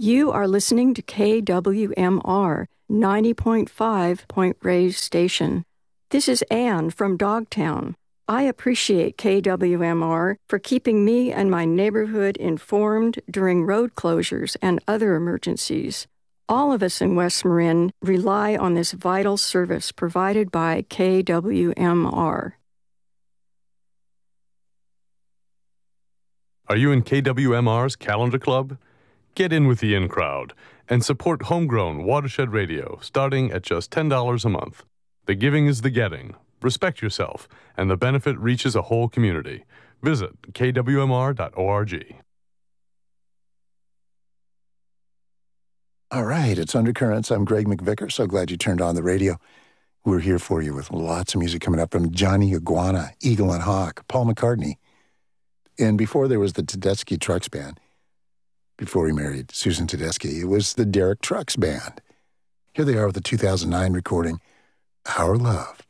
You are listening to KWMR 90.5 Point Reyes Station. This is Anne from Dogtown. I appreciate KWMR for keeping me and my neighborhood informed during road closures and other emergencies. All of us in West Marin rely on this vital service provided by KWMR. Are you in KWMR's Calendar Club? Get in with the in crowd and support homegrown watershed radio starting at just $10 a month. The giving is the getting. Respect yourself, and the benefit reaches a whole community. Visit kwmr.org. All right, it's Undercurrents. I'm Greg McVicker. So glad you turned on the radio. We're here for you with lots of music coming up from Johnny Iguana, Eagle and Hawk, Paul McCartney. And before there was the Tedeschi Trucks Band, before he married Susan Tedeschi, it was the Derek Trucks Band. Here they are with the 2009 recording, Our Love.